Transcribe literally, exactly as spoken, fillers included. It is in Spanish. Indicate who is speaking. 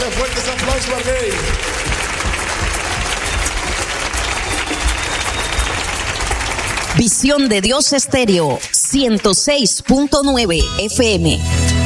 Speaker 1: fuertes aplausos al rey.
Speaker 2: Visión de Dios Estéreo ciento seis punto nueve F M.